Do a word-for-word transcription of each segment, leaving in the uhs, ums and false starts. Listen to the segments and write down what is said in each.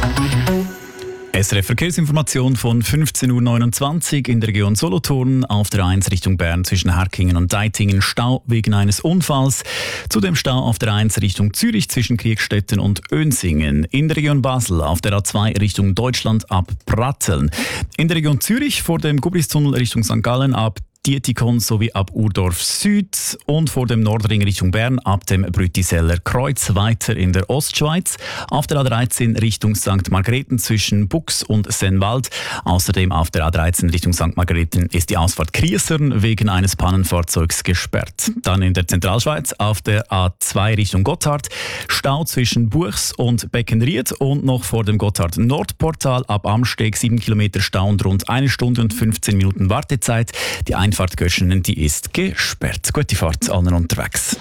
S R F Verkehrsinformation von fünfzehn Uhr neunundzwanzig in der Region Solothurn. Auf der eins Richtung Bern zwischen Herkingen und Deitingen Stau wegen eines Unfalls. Zudem Stau auf der eins Richtung Zürich zwischen Kriegstetten und Önsingen. In der Region Basel auf der A zwei Richtung Deutschland ab Pratteln. In der Region Zürich vor dem Gubristunnel Richtung Sankt Gallen ab Dietikon sowie ab Urdorf Süd und vor dem Nordring Richtung Bern ab dem Brütiseller Kreuz weiter in der Ostschweiz. Auf der A dreizehn Richtung Sankt Margrethen zwischen Bux und Sennwald. Außerdem auf der A dreizehn Richtung Sankt Margrethen ist die Ausfahrt Kriesern wegen eines Pannenfahrzeugs gesperrt. Dann in der Zentralschweiz auf der A zwei Richtung Gotthard Stau zwischen Buchs und Beckenried und noch vor dem Gotthard Nordportal ab Amsteg sieben Kilometer Stau und rund eine Stunde und fünfzehn Minuten Wartezeit. Die Einfahrt Göschenen, die ist gesperrt. Gute Fahrt allen unterwegs.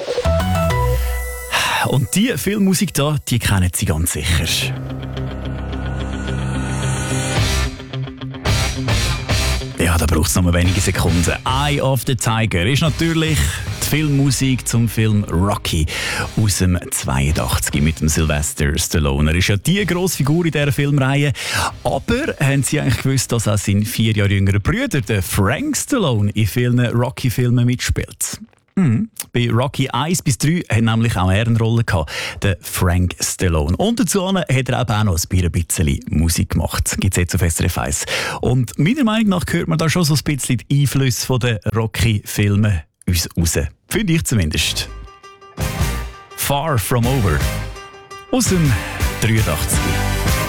Und die Filmmusik da, die kennen Sie ganz sicher. Ja, da braucht es noch mal wenige Sekunden. Eye of the Tiger ist natürlich die Filmmusik zum Film Rocky aus dem zweiundachtzig mit dem Sylvester Stallone. Er ist ja die grosse Figur in dieser Filmreihe. Aber haben Sie eigentlich gewusst, dass auch sein vier Jahre jüngerer Bruder, der Frank Stallone, in vielen Rocky-Filmen mitspielt? Mhm. Bei Rocky eins bis drei hat nämlich auch er eine Rolle gehabt, der Frank Stallone. Und dazu hat er aber auch noch ein bisschen Musik gemacht. Gibt es jetzt auf S R F eins. Und meiner Meinung nach hört man da schon so ein bisschen die Einflüsse von den Rocky-Filmen uns raus. Finde ich zumindest. Far From Over aus dem dreiundachtzig.